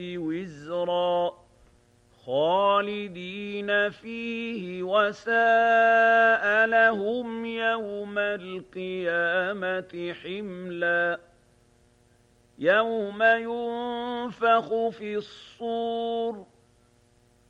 وزرا خالدين فيه وساء لهم يوم القيامة حملا يوم ينفخ في الصور